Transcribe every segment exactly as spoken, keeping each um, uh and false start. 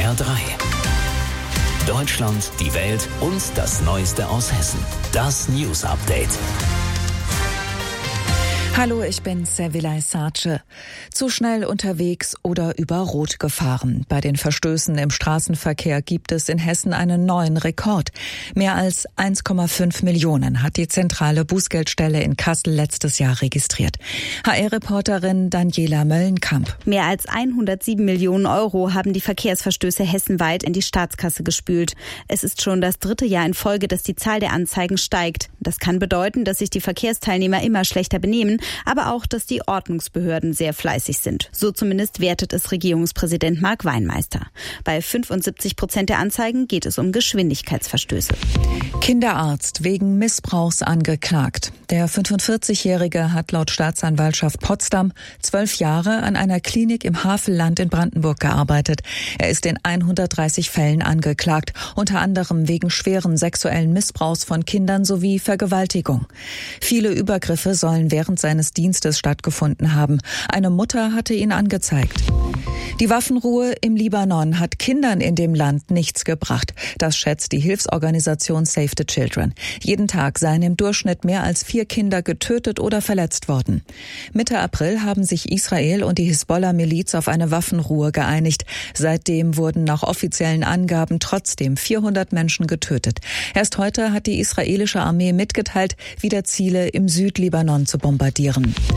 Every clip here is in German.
R drei. Deutschland, die Welt und das Neueste aus Hessen. Das News Update. Hallo, ich bin Servilay Sarce. Zu schnell unterwegs oder über Rot gefahren. Bei den Verstößen im Straßenverkehr gibt es in Hessen einen neuen Rekord. Mehr als eins Komma fünf Millionen hat die zentrale Bußgeldstelle in Kassel letztes Jahr registriert. H R-Reporterin Daniela Möllenkamp. Mehr als hundertsieben Millionen Euro haben die Verkehrsverstöße hessenweit in die Staatskasse gespült. Es ist schon das dritte Jahr in Folge, dass die Zahl der Anzeigen steigt. Das kann bedeuten, dass sich die Verkehrsteilnehmer immer schlechter benehmen, aber auch, dass die Ordnungsbehörden sehr fleißig sind. So zumindest wertet es Regierungspräsident Marc Weinmeister. Bei fünfundsiebzig Prozent der Anzeigen geht es um Geschwindigkeitsverstöße. Kinderarzt wegen Missbrauchs angeklagt. Der fünfundvierzigjährige hat laut Staatsanwaltschaft Potsdam zwölf Jahre an einer Klinik im Havelland in Brandenburg gearbeitet. Er ist in hundertdreißig Fällen angeklagt, unter anderem wegen schweren sexuellen Missbrauchs von Kindern sowie Vergewaltigung. Viele Übergriffe sollen während seines Dienstes stattgefunden haben. Eine Mutter hatte ihn angezeigt. Die Waffenruhe im Libanon hat Kindern in dem Land nichts gebracht. Das schätzt die Hilfsorganisation Save the Children. Jeden Tag seien im Durchschnitt mehr als vier Kinder getötet oder verletzt worden. Mitte April haben sich Israel und die Hisbollah-Miliz auf eine Waffenruhe geeinigt. Seitdem wurden nach offiziellen Angaben trotzdem vierhundert Menschen getötet. Erst heute hat die israelische Armee mitgeteilt, wieder Ziele im Südlibanon zu bombardieren.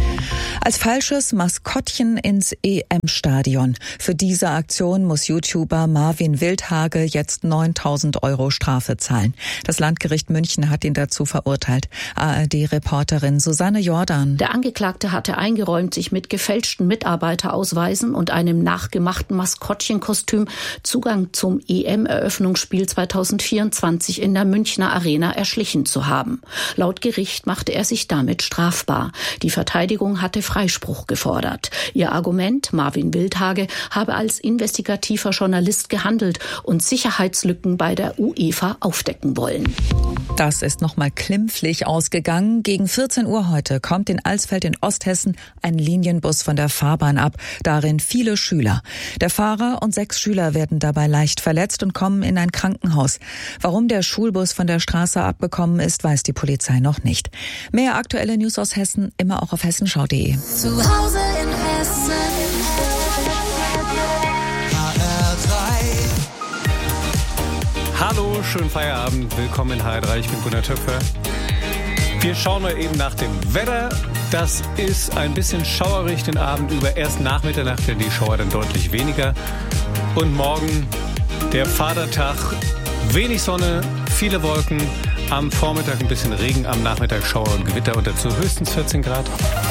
Als falsches Maskottchen ins E M-Stadion. Für diese Aktion muss YouTuber Marvin Wildhage jetzt neuntausend Euro Strafe zahlen. Das Landgericht München hat ihn dazu verurteilt. A R D-Reporterin Susanne Jordan. Der Angeklagte hatte eingeräumt, sich mit gefälschten Mitarbeiterausweisen und einem nachgemachten Maskottchenkostüm Zugang zum E M-Eröffnungsspiel zweitausendvierundzwanzig in der Münchner Arena erschlichen zu haben. Laut Gericht machte er sich damit strafbar. Die Verteidigung hatte Freispruch gefordert. Ihr Argument, Marvin Wildhage habe als investigativer Journalist gehandelt und Sicherheitslücken bei der UEFA aufdecken wollen. Das ist nochmal klimpflich ausgegangen. Gegen vierzehn Uhr heute kommt in Alsfeld in Osthessen ein Linienbus von der Fahrbahn ab. Darin viele Schüler. Der Fahrer und sechs Schüler werden dabei leicht verletzt und kommen in ein Krankenhaus. Warum der Schulbus von der Straße abgekommen ist, weiß die Polizei noch nicht. Mehr aktuelle News aus Hessen immer auch auf hessenschau punkt de. Zu Hause in Hessen. H R drei. Hallo, schönen Feierabend. Willkommen in H R drei. Ich bin Gunnar Töpfer. Wir schauen mal eben nach dem Wetter. Das ist ein bisschen schauerig den Abend über. Erst nach Mitternacht werden die Schauer dann deutlich weniger. Und morgen der Vatertag. Wenig Sonne, viele Wolken. Am Vormittag ein bisschen Regen, am Nachmittag Schauer und Gewitter und dazu höchstens vierzehn Grad.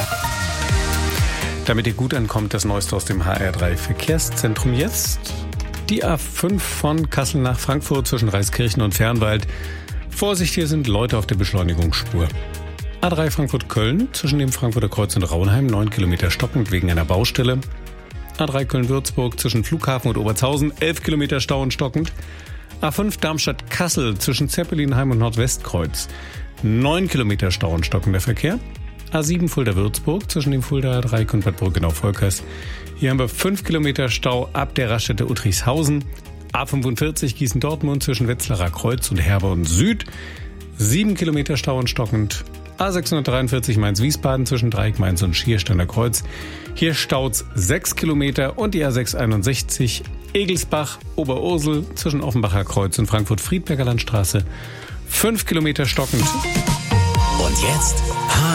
Damit ihr gut ankommt, das Neueste aus dem H R drei Verkehrszentrum jetzt. Die A fünf von Kassel nach Frankfurt zwischen Reiskirchen und Fernwald. Vorsicht, hier sind Leute auf der Beschleunigungsspur. A drei Frankfurt-Köln zwischen dem Frankfurter Kreuz und Raunheim, neun Kilometer stockend wegen einer Baustelle. A drei Köln-Würzburg zwischen Flughafen und Obertshausen, elf Kilometer Stau und stockend. A fünf Darmstadt-Kassel zwischen Zeppelinheim und Nordwestkreuz. neun Kilometer Stau und stockender Verkehr. A sieben Fulda-Würzburg zwischen dem Fuldaer Dreieck und Bad Brückenau-Volkers. Hier haben wir fünf Kilometer Stau ab der Raststätte Uttrichshausen. A fünfundvierzig Gießen-Dortmund zwischen Wetzlarer Kreuz und Herborn Süd. sieben Kilometer Stau und stockend. A sechshundertdreiundvierzig Mainz-Wiesbaden zwischen Dreieck Mainz und Schiersteiner Kreuz. Hier staut's sechs Kilometer und die A sechshunderteinundsechzig Egelsbach, Oberursel zwischen Offenbacher Kreuz und Frankfurt-Friedberger Landstraße. fünf Kilometer stockend. Und jetzt